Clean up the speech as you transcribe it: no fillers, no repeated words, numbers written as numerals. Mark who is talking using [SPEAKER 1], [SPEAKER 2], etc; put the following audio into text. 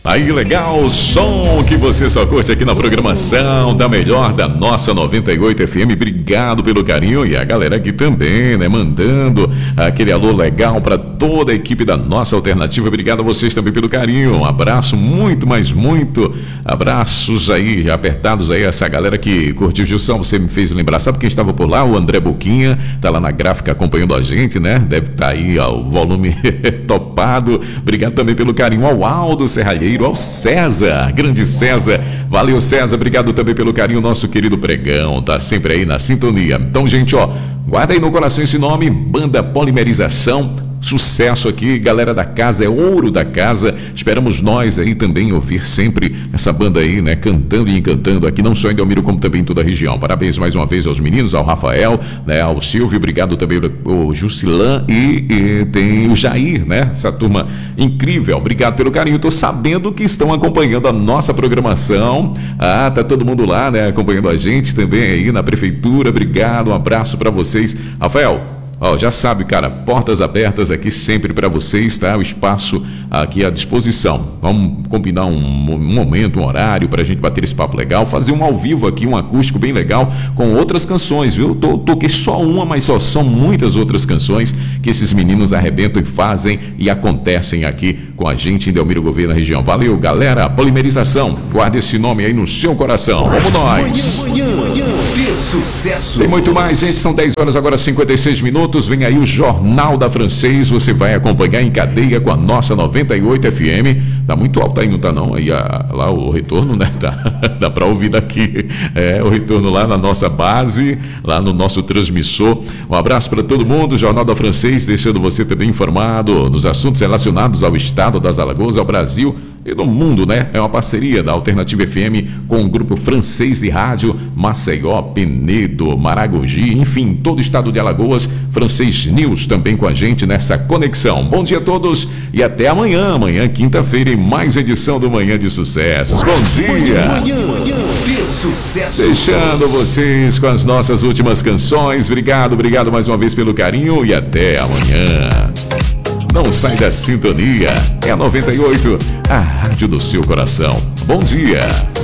[SPEAKER 1] Aí, legal, o som que você só curte aqui na programação da melhor da nossa 98 FM. Obrigado pelo carinho e a galera aqui também, né? Mandando aquele alô legal para toda a equipe da nossa alternativa. Obrigado a vocês também pelo carinho. Um abraço, muito, mas muito abraços aí, apertados aí, essa galera que curtiu. Gilson, você me fez lembrar, sabe quem estava por lá? O André Boquinha, tá lá na gráfica acompanhando a gente, né? Deve estar aí, ó, o volume topado. Obrigado também pelo carinho ao Aldo Serralheiro, ao César, grande César, valeu César, obrigado também pelo carinho, nosso querido Pregão, tá sempre aí na sintonia. Então, gente, ó, guarda aí no coração esse nome, Banda Polimerização. Sucesso aqui, galera da casa, é ouro da casa. Esperamos nós aí também ouvir sempre essa banda aí, né, cantando e encantando aqui, não só em Delmiro, como também em toda a região. Parabéns mais uma vez aos meninos, ao Rafael, né, ao Silvio, obrigado também ao Jusilan e tem o Jair, né, essa turma incrível, obrigado pelo carinho. Tô sabendo que estão acompanhando a nossa programação. Tá todo mundo lá, né, acompanhando a gente também aí na prefeitura. Obrigado, um abraço para vocês. Rafael, ó, já sabe, cara, portas abertas aqui sempre para vocês, tá? O espaço aqui à disposição. Vamos combinar um momento, um horário para a gente bater esse papo legal, fazer um ao vivo aqui, um acústico bem legal com outras canções, viu? Toquei só uma, mas só são muitas outras canções que esses meninos arrebentam e fazem e acontecem aqui com a gente em Delmiro Gouveia, na região. Valeu, galera. Polimerização, guarda esse nome aí no seu coração. Vamos nós!
[SPEAKER 2] Manhã de sucesso.
[SPEAKER 1] Tem muito mais, gente. São 10 horas agora, 56 minutos. Vem aí o Jornal da Francês. Você vai acompanhar em cadeia com a nossa 98 FM. Tá muito alto aí, não tá não? Aí lá o retorno, né? Tá, dá pra ouvir daqui. O retorno lá na nossa base, lá no nosso transmissor. Um abraço para todo mundo. Jornal da Francês, deixando você também informado nos assuntos relacionados ao estado das Alagoas, ao Brasil e no mundo, né? É uma parceria da Alternativa FM com o grupo francês de rádio Maceió, Penedo, Maragogi, enfim, todo o estado de Alagoas. Francês News também com a gente nessa conexão. Bom dia a todos e até amanhã. Amanhã, quinta-feira, em mais edição do Manhã de Sucessos. Bom dia!
[SPEAKER 2] Manhã de sucesso.
[SPEAKER 1] Deixando vocês com as nossas últimas canções. Obrigado mais uma vez pelo carinho e até amanhã. Não sai da sintonia, é a 98, a rádio do seu coração. Bom dia!